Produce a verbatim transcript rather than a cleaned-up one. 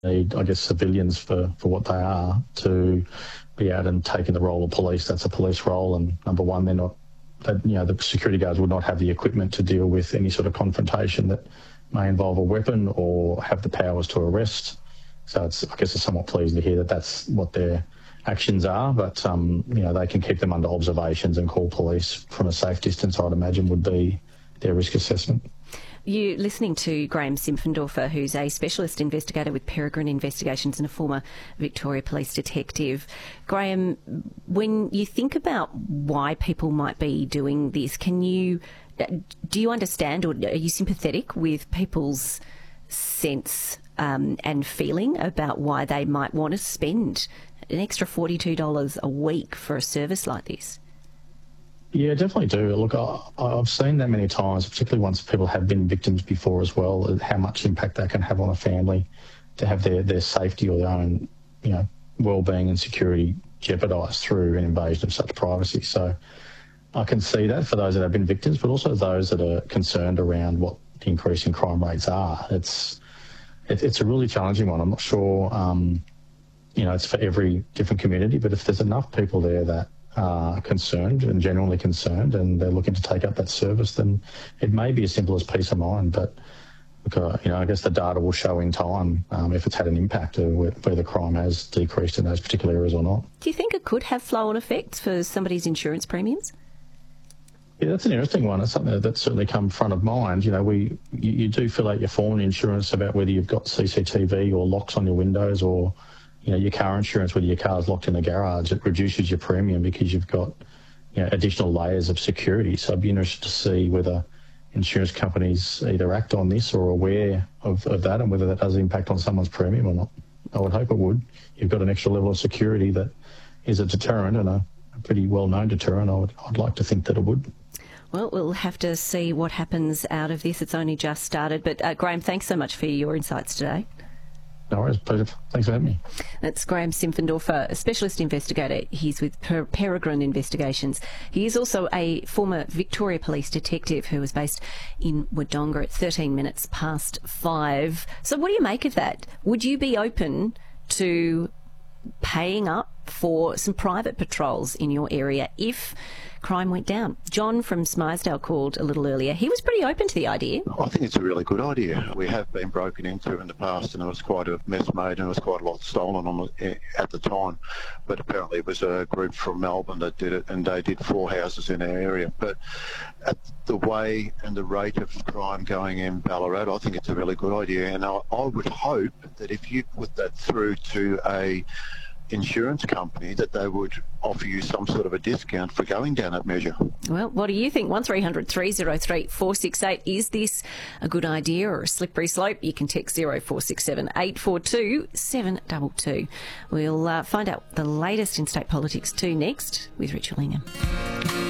need, I guess, civilians for, for what they are to be out and taking the role of police. That's a police role, and number one, they're not, they, you know, the security guards would not have the equipment to deal with any sort of confrontation that may involve a weapon or have the powers to arrest. So it's, I guess it's somewhat pleasing to hear that that's what their actions are, but um, you know, they can keep them under observations and call police from a safe distance, I'd imagine, would be their risk assessment. You're listening to Graham Simpfendorfer, who's a specialist investigator with Peregrine Investigations and a former Victoria Police detective. Graham, when you think about why people might be doing this, can you, do you understand or are you sympathetic with people's sense um, and feeling about why they might want to spend an extra forty-two dollars a week for a service like this? Yeah, definitely do. Look, I, I've seen that many times, particularly once people have been victims before as well, how much impact that can have on a family to have their, their safety or their own, you know, well-being and security jeopardised through an invasion of such privacy. So I can see that for those that have been victims, but also those that are concerned around what the increase in crime rates are. It's it, it's a really challenging one. I'm not sure, um, you know, it's for every different community, but if there's enough people there that are concerned and genuinely concerned and they're looking to take up that service, then it may be as simple as peace of mind. But look, uh, you know, I guess the data will show in time um, if it's had an impact of whether crime has decreased in those particular areas or not. Do you think it could have flow-on effects for somebody's insurance premiums? Yeah, that's an interesting one. It's something that's certainly come front of mind. You know, we you, you do fill out your form of insurance about whether you've got C C T V or locks on your windows, or you know, your car insurance, whether your car's locked in the garage. It reduces your premium because you've got, you know, additional layers of security. So I'd be interested to see whether insurance companies either act on this or are aware of, of that, and whether that does impact on someone's premium or not. I would hope it would. You've got an extra level of security that is a deterrent, and a, a pretty well-known deterrent. I would, I'd like to think that it would. Well, we'll have to see what happens out of this. It's only just started. But uh, Graham, thanks so much for your insights today. No worries, pleasure. Thanks for having me. That's Graham Simpfendorfer, a specialist investigator. He's with per- Peregrine Investigations. He is also a former Victoria Police detective who was based in Wodonga at thirteen minutes past five. So what do you make of that? Would you be open to paying up for some private patrols in your area if crime went down? John from Smythesdale called a little earlier. He was pretty open to the idea. I think it's a really good idea. We have been broken into in the past, and there was quite a mess made, and there was quite a lot stolen on the, at the time. But apparently it was a group from Melbourne that did it, and they did four houses in our area. But at the way and the rate of crime going in Ballarat, I think it's a really good idea. And I, I would hope that if you put that through to a insurance company, that they would offer you some sort of a discount for going down that measure. Well, what do you think? one three hundred three oh three four six eight. Is this a good idea or a slippery slope? You can text zero four six seven eight four two seven two two. We'll uh, find out the latest in state politics too next with Rich Willingham.